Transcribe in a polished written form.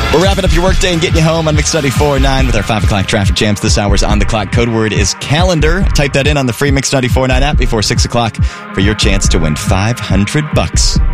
We're wrapping up your workday and getting you home on Mix 94.9 with our 5 o'clock traffic jams. This hour's on the clock. Code word is calendar. Type that in on the free Mix 94.9 app before 6 o'clock for your chance to win $500.